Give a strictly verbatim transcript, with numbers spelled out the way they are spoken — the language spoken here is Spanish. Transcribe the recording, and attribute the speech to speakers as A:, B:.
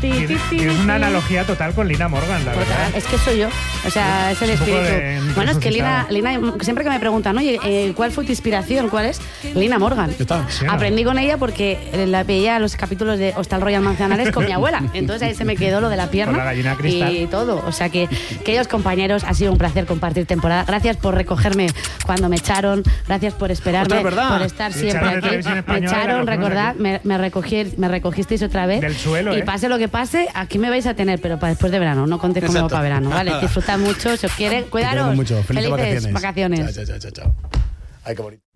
A: ti, ti, ti,
B: Tienes
A: ti.
B: una analogía total con Lina Morgan, la
A: Total,
B: verdad.
A: es que soy yo, o sea, es el
B: Es un poco
A: espíritu.
B: de
A: Bueno, es que
B: resucitada.
A: Lina, Lina, siempre que me preguntan, oye, eh, ¿cuál fue tu inspiración? ¿Cuál es? Lina Morgan.
B: Sí, ¿no?
A: Aprendí con ella porque la veía los capítulos de Hostal Royal Manzanares con mi abuela. Entonces ahí se me quedó lo de la pierna
B: Con la gallina cristal.
A: y todo. O sea que, queridos compañeros, ha sido un placer compartir temporada. Gracias por recogerme cuando me echaron. Gracias por esperarme,
C: Ostras, ¿verdad?
A: por estar
B: Me
A: siempre
B: echaron de
A: aquí.
B: Televisión
A: Me
B: Española,
A: echaron,
B: la fuimos
A: recordad,
B: aquí.
A: me, me, recogí, me recogisteis otra vez.
B: Del suelo,
A: Y
B: ¿eh?
A: pase lo que pase, aquí me vais a tener, pero para después de verano. No contéis conmigo
C: Exacto.
A: para verano, ¿vale? Disfrutad mucho, si os quieren.
D: Te
A: Cuidaros.
D: queremos mucho. Felices
A: Felices
D: vacaciones.
A: vacaciones.
D: Chao, chao, chao, chao. Ay, qué bonito.